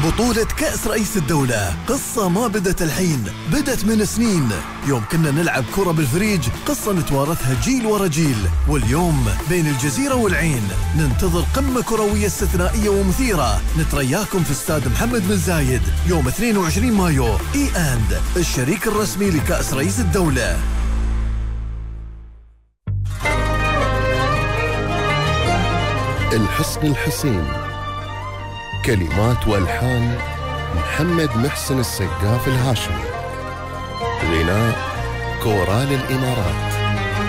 بطولة كأس رئيس الدولة، قصة ما بدت الحين، بدت من سنين. يوم كنا نلعب كرة بالفريج، قصة نتوارثها جيل ورا جيل. واليوم بين الجزيرة والعين ننتظر قمة كروية استثنائية ومثيرة. نترياكم في استاد محمد بن زايد يوم 22 مايو. اند الشريك الرسمي لكأس رئيس الدولة. الحصن الحسين، كلمات والحان محمد محسن السقاف الهاشمي، غناء كورال الإمارات.